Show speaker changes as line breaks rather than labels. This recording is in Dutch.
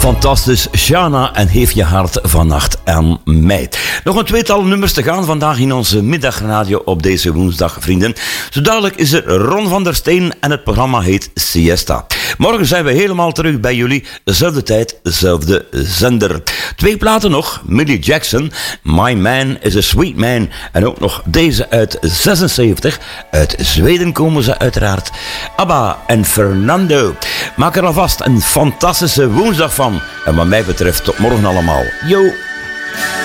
Fantastisch, Shana, en geef je hart vannacht aan mij. Nog een tweetal nummers te gaan vandaag in onze middagradio op deze woensdag, vrienden. Zo dadelijk is er Ron van der Steen en het programma heet Siesta. Morgen zijn we helemaal terug bij jullie, dezelfde tijd, dezelfde zender. 2 platen nog, Millie Jackson, My Man is a Sweet Man, en ook nog deze uit 76, uit Zweden komen ze uiteraard. ABBA en Fernando. Maak er alvast een fantastische woensdag van. En wat mij betreft tot morgen allemaal. Yo!